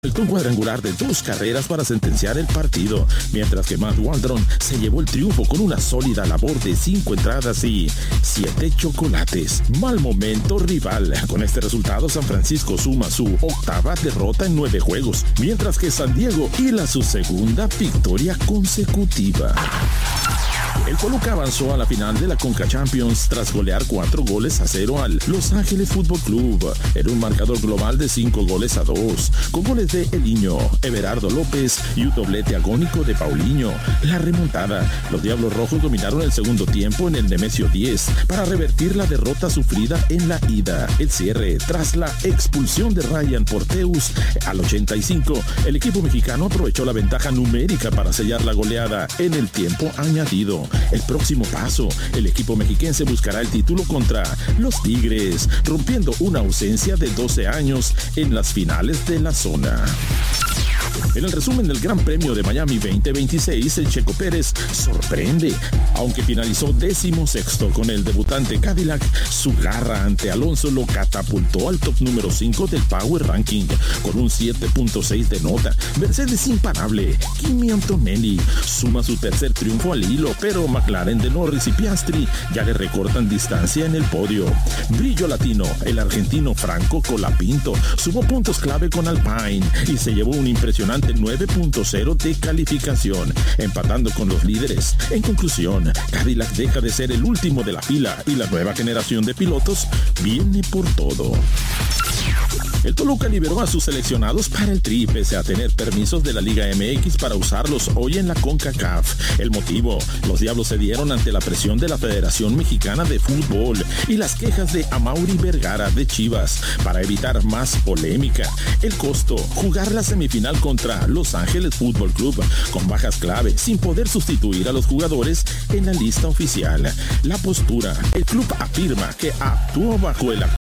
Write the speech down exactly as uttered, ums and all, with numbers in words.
Un cuadrangular de dos carreras para sentenciar el partido, mientras que Matt Waldron se llevó el triunfo con una sólida labor de cinco entradas y siete chocolates. Mal momento rival. Con este resultado, San Francisco suma su octava derrota en nueve juegos, mientras que San Diego hila su segunda victoria consecutiva. El Toluca avanzó a la final de la Conca Champions tras golear cuatro goles a cero al Los Ángeles Fútbol Club. Era un marcador global de cinco goles a dos, con goles de Eliño, Everardo López y un doblete agónico de Paulinho. La remontada. Los Diablos Rojos dominaron el segundo tiempo en el Nemesio diez para revertir la derrota sufrida en la ida. El cierre tras la expulsión de Ryan Porteus al ochenta y cinco. El equipo mexicano aprovechó la ventaja numérica para sellar la goleada en el tiempo añadido. El próximo paso, el equipo mexiquense buscará el título contra los Tigres, rompiendo una ausencia de doce años en las finales de la zona. En el resumen del Gran Premio de Miami veinte veintiséis, el Checo Pérez sorprende. Aunque finalizó décimo sexto con el debutante Cadillac, su garra ante Alonso lo catapultó al top número cinco del Power Ranking con un siete punto seis de nota. Mercedes imparable, Kimi Antonelli suma su tercer triunfo al hilo, pero McLaren de Norris y Piastri ya le recortan distancia en el podio. Brillo latino, el argentino Franco Colapinto sumó puntos clave con Alpine y se llevó un impresionante nueve punto cero de calificación, empatando con los líderes. En conclusión, Cadillac deja de ser el último de la fila y la nueva generación de pilotos viene por todo. El Toluca liberó a sus seleccionados para el Tri, pese a tener permisos de la Liga M X para usarlos hoy en la CONCACAF. El motivo, los Diablos cedieron ante la presión de la Federación Mexicana de Fútbol y las quejas de Amaury Vergara de Chivas para evitar más polémica. El costo, jugar la semifinal contra Los Ángeles Fútbol Club con bajas clave, sin poder sustituir a los jugadores en la lista oficial. La postura, el club afirma que actuó bajo el